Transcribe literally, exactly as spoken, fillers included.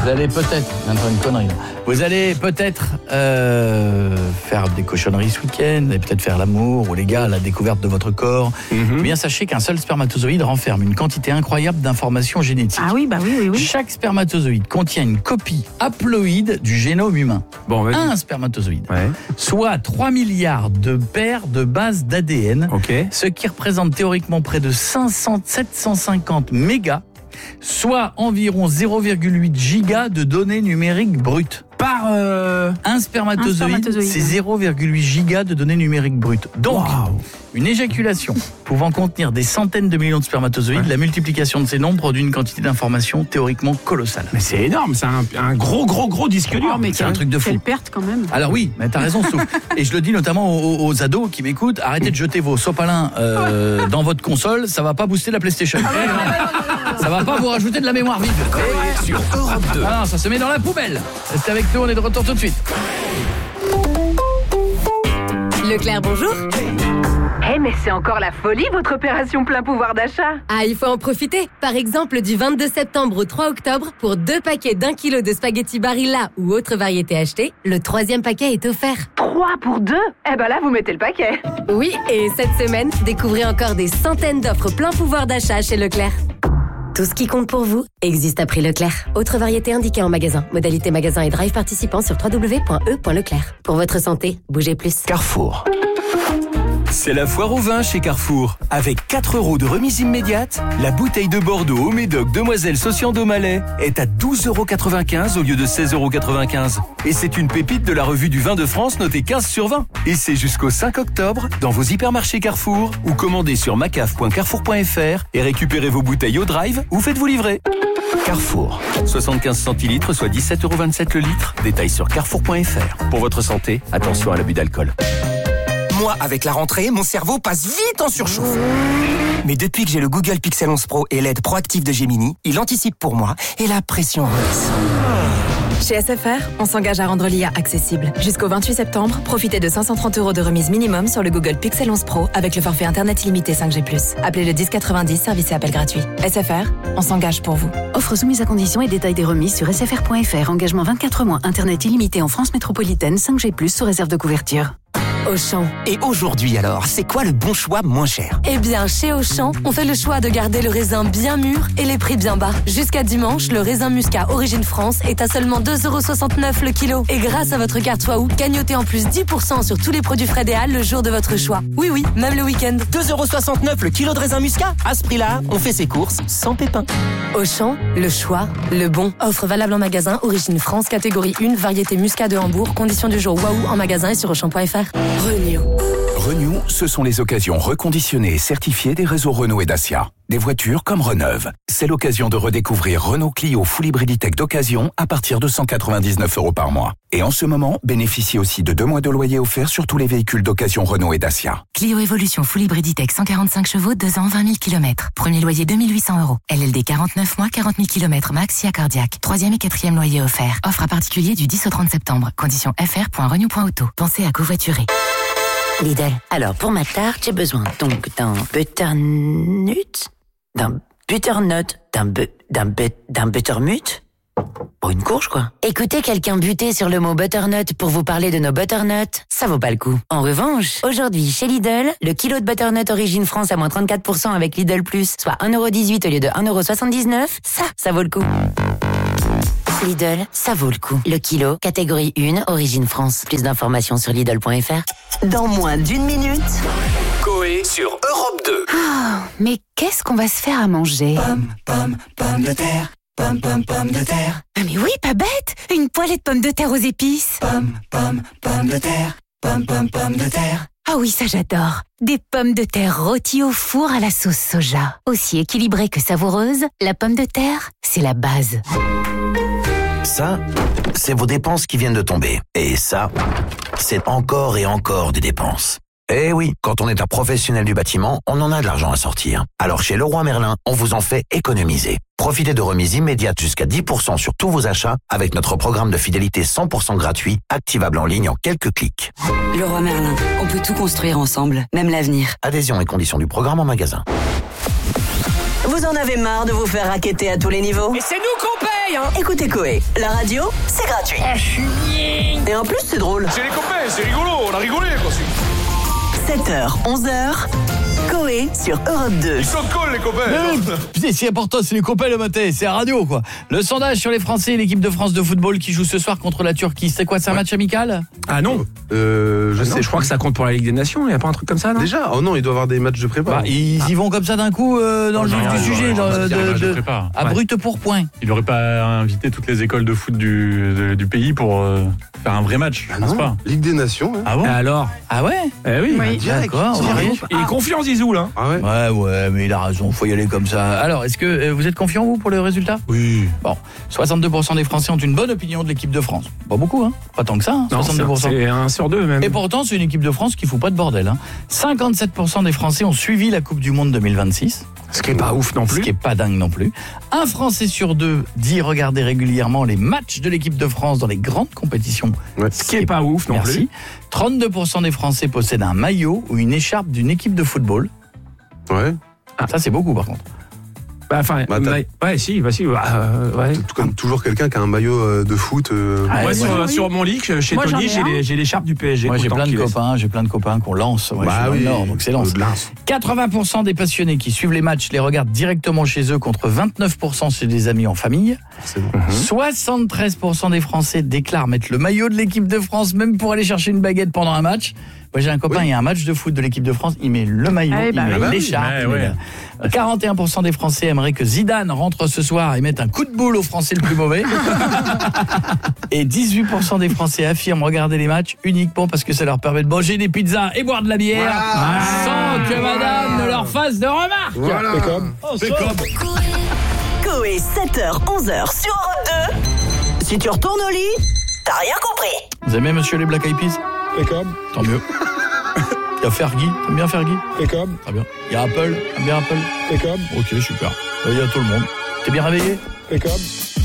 Vous allez peut-être, maintenant une connerie, là. Vous allez peut-être euh, faire des cochonneries ce week-end, et peut-être faire l'amour, ou les gars, la découverte de votre corps. Mm-hmm. Eh bien, sachez qu'un seul spermatozoïde renferme une quantité incroyable d'informations génétiques. Ah oui, bah oui, oui, oui. Chaque spermatozoïde contient une copie haploïde du génome humain. Bon, vas-y. Un spermatozoïde. Ouais. Soit trois milliards de paires de bases d'A D N, okay. ce qui représente théoriquement près de cinq cents, sept cent cinquante mégas, soit environ zéro virgule huit gigas de données numériques brutes. Par euh... un, spermatozoïde, un spermatozoïde, c'est zéro virgule huit gigas de données numériques brutes. Donc, wow. Une éjaculation pouvant contenir des centaines de millions de spermatozoïdes, ouais. La multiplication de ces nombres produit une quantité d'informations théoriquement colossale. Mais c'est énorme, c'est un, un gros, gros, gros disque dur. Oh, mais c'est un truc de fou. Quelle perte quand même. Alors oui, mais t'as raison, Souf. Et je le dis notamment aux, aux ados qui m'écoutent, arrêtez de jeter vos sopalins euh, dans votre console, ça va pas booster la PlayStation. Ça va pas vous rajouter de la mémoire vive. Et sur Europe deux. Ah non, ça se met dans la poubelle. Restez avec nous, on est de retour tout de suite. Leclerc, bonjour. Eh hey, mais c'est encore la folie votre opération plein pouvoir d'achat. Ah, il faut en profiter. Par exemple, du vingt-deux septembre au trois octobre, pour deux paquets d'un kilo de spaghettis Barilla ou autre variété achetée, le troisième paquet est offert. Trois pour deux? Eh ben là, vous mettez le paquet. Oui, et cette semaine, découvrez encore des centaines d'offres plein pouvoir d'achat chez Leclerc. Tout ce qui compte pour vous existe à prix Leclerc. Autre variété indiquée en magasin. Modalité magasin et drive participant sur w w w point e point leclerc. Pour votre santé, bougez plus. Carrefour. C'est la foire au vin chez Carrefour. Avec quatre euros de remise immédiate, la bouteille de Bordeaux au Médoc Demoiselle Socian d'Aumalais est à douze euros quatre-vingt-quinze au lieu de seize euros quatre-vingt-quinze. Et c'est une pépite de la revue du vin de France notée quinze sur vingt. Et c'est jusqu'au cinq octobre dans vos hypermarchés Carrefour ou commandez sur macaf point carrefour point f r et récupérez vos bouteilles au drive ou faites-vous livrer. Carrefour. soixante-quinze centilitres, soit dix-sept euros vingt-sept le litre. Détail sur carrefour point f r. Pour votre santé, attention à l'abus d'alcool. Moi, avec la rentrée, mon cerveau passe vite en surchauffe. Mais depuis que j'ai le Google Pixel onze Pro et l'aide proactive de Gemini, il anticipe pour moi et la pression redescend. Chez S F R, on s'engage à rendre l'I A accessible. Jusqu'au vingt-huit septembre, profitez de cinq cent trente euros de remise minimum sur le Google Pixel onze Pro avec le forfait Internet illimité cinq G plus. Appelez le dix quatre-vingt-dix, service et appel gratuit. S F R, on s'engage pour vous. Offre soumise à conditions et détails des remises sur s f r point f r. Engagement vingt-quatre mois, Internet illimité en France métropolitaine, cinq G plus, sous réserve de couverture. Auchan. Et aujourd'hui alors, c'est quoi le bon choix moins cher? Eh bien, chez Auchan, on fait le choix de garder le raisin bien mûr et les prix bien bas. Jusqu'à dimanche, le raisin muscat Origine France est à seulement deux euros soixante-neuf le kilo. Et grâce à votre carte Waouh, gagnotez en plus dix pour cent sur tous les produits frais Déal le jour de votre choix. Oui, oui, même le week-end. deux euros soixante-neuf le kilo de raisin muscat? À ce prix-là, on fait ses courses sans pépin. Auchan, le choix, le bon. Offre valable en magasin, Origine France, catégorie un, variété muscat de Hambourg. Conditions du jour Waouh en magasin et sur auchan point f r. Renew. Renew, ce sont les occasions reconditionnées et certifiées des réseaux Renault et Dacia. Des voitures comme Reneuve. C'est l'occasion de redécouvrir Renault Clio Full Hybriditech d'occasion à partir de cent quatre-vingt-dix-neuf euros par mois. Et en ce moment, bénéficiez aussi de deux mois de loyer offert sur tous les véhicules d'occasion Renault et Dacia. Clio Evolution Full Hybriditech cent quarante-cinq chevaux, deux ans, vingt mille kilomètres. Premier loyer deux mille huit cents euros. L L D quarante-neuf mois, quarante mille kilomètres max, S I A cardiaque. Troisième et quatrième loyer offert. Offre à particulier du dix au trente septembre. Conditions f r point renew point auto. Pensez à covoiturer. Lidl. Alors, pour ma tarte, j'ai besoin donc d'un butternut, d'un butternut, d'un bu, d'un but, d'un buttermut. Pour une courge, quoi. Écoutez quelqu'un buter sur le mot butternut pour vous parler de nos butternuts, ça vaut pas le coup. En revanche, aujourd'hui, chez Lidl, le kilo de butternut Origine France à moins trente-quatre pour cent avec Lidl Plus, soit un euro dix-huit au lieu de un euro soixante-dix-neuf, ça, ça vaut le coup. Lidl, ça vaut le coup. Le kilo, catégorie un, Origine France. Plus d'informations sur Lidl point f r. Dans moins d'une minute. Coé sur Europe deux. Oh, mais qu'est-ce qu'on va se faire à manger? Pomme, pomme, pomme de terre. Pomme, pomme, pomme de terre. Ah mais oui, pas bête. Une poêlée de pommes de terre aux épices. Pomme, pomme, pomme de terre. Pomme, pomme, pomme de terre. Ah oui, ça j'adore. Des pommes de terre rôties au four à la sauce soja. Aussi équilibrée que savoureuse, la pomme de terre, c'est la base. Ça, c'est vos dépenses qui viennent de tomber. Et ça, c'est encore et encore des dépenses. Eh oui, quand on est un professionnel du bâtiment, on en a de l'argent à sortir. Alors chez Leroy Merlin, on vous en fait économiser. Profitez de remises immédiates jusqu'à dix pour cent sur tous vos achats avec notre programme de fidélité cent pour cent gratuit, activable en ligne en quelques clics. Leroy Merlin, on peut tout construire ensemble, même l'avenir. Adhésion et conditions du programme en magasin. Vous en avez marre de vous faire racketter à tous les niveaux? Et c'est nous qu'on paye, hein. Écoutez Coé, la radio, c'est gratuit. Ah, je suis bien. Et en plus, c'est drôle. C'est les copains, c'est rigolo, on a rigolé, quoi. sept heures, onze heures, Coé sur Europe deux. Ils sont cool, les copains. Putain, c'est important, c'est les copains le matin, c'est la radio, quoi. Le sondage sur les Français et l'équipe de France de football qui joue ce soir contre la Turquie, c'est quoi, c'est un ouais. match amical? Ah non euh, Je ah sais, non, je crois que ça compte pour la Ligue des Nations, il n'y a pas un truc comme ça, non? Déjà? Oh non, il doit y avoir des matchs de prépa. Bah, ils ah. y vont comme ça d'un coup euh, dans oh, le vif du sujet, dans, de, de, de, à ouais. brut pour point. Il n'aurait pas invité toutes les écoles de foot du, de, du pays pour euh, faire un vrai match, ah non, pas. Ligue des Nations. Hein. Ah bon? Et alors? Ah ouais? Eh oui, oui. D'accord. Il est confiant, Zizou, là. Ah ouais? Ouais, ouais, mais il a raison, faut y aller comme ça. Alors, est-ce que euh, vous êtes confiant, vous, pour le résultat? Oui. Bon, soixante-deux pour cent des Français ont une bonne opinion de l'équipe de France. Pas beaucoup, hein? Pas tant que ça, hein, non, soixante-deux pour cent. C'est un sur deux, même. Et pourtant, c'est une équipe de France qui fout pas de bordel. Hein. cinquante-sept pour cent des Français ont suivi la Coupe du Monde deux mille vingt-six. Ce qui est pas ouf non plus. Ce qui est pas dingue non plus. Un Français sur deux dit regarder régulièrement les matchs de l'équipe de France dans les grandes compétitions. Ouais. Ce qui est pas ouf non Merci. plus. trente-deux pour cent des Français possèdent un maillot ou une écharpe d'une équipe de football. Ouais. Ah. Ça, c'est beaucoup, par contre. Bah, enfin, bah, ouais, si, bah, si, bah, euh, ouais. Comme toujours quelqu'un qui a un maillot euh, de foot. Euh, ah, ouais, sur, oui. sur mon lit, chez moi, Tony, j'ai l'écharpe du P S G. Moi, j'ai plein de copains, j'ai plein de copains qu'on lance. Ouais, bah oui, Nord, donc c'est lance. quatre-vingts pour cent des passionnés qui suivent les matchs les regardent directement chez eux contre vingt-neuf pour cent chez des amis en famille. C'est bon. Mmh. soixante-treize pour cent des Français déclarent mettre le maillot de l'équipe de France même pour aller chercher une baguette pendant un match. Moi, j'ai un copain, oui. il y a un match de foot de l'équipe de France, il met le maillot, ah, bah, il met l'écharpe. Oui. Ouais. quarante et un pour cent des Français aimeraient que Zidane rentre ce soir et mette un coup de boule au Français le plus mauvais. Et dix-huit pour cent des Français affirment regarder les matchs uniquement parce que ça leur permet de manger des pizzas et boire de la bière voilà. sans que madame ne leur fasse de remarques. Voilà. C'est comme. Oh, c'est comme. Coé, sept heures, onze heures sur Europe deux. Si tu retournes au lit, t'as rien compris. Vous aimez monsieur les Black Eyed Peas? Et comme. Tant mieux. Il y a Fergie, t'aimes bien Fergie? Et comme. Très bien. Il y a Apple, t'aimes bien Apple? Et comme. Ok, super. Il y a tout le monde. T'es bien réveillé? Et comme.